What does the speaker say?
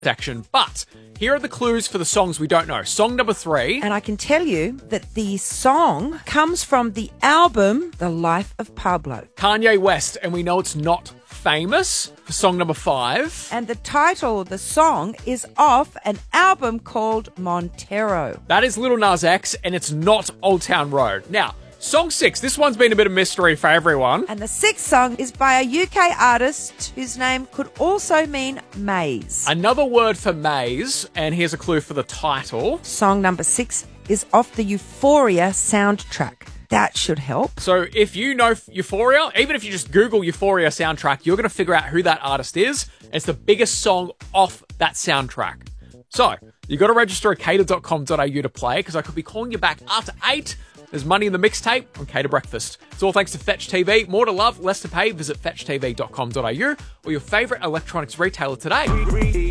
section. But here are the clues for the songs we don't know. Song number 3. And I can tell you that the song comes from the album The Life of Pablo. Kanye West, and we know it's not Famous for song number 5. And the title of the song is off an album called Montero. That is Lil Nas X, and it's not Old Town Road. Now, song 6, this one's been a bit of mystery for everyone. And the 6th song is by a UK artist whose name could also mean maze. Another word for maze, and here's a clue for the title. Song number 6 is off the Euphoria soundtrack. That should help. So if you know Euphoria, even if you just Google Euphoria soundtrack, you're going to figure out who that artist is. It's the biggest song off that soundtrack. So you got to register at cater.com.au to play, because I could be calling you back after 8. There's money in the mixtape on Cater Breakfast. It's all thanks to Fetch TV. More to love, less to pay. Visit fetchtv.com.au or your favourite electronics retailer today.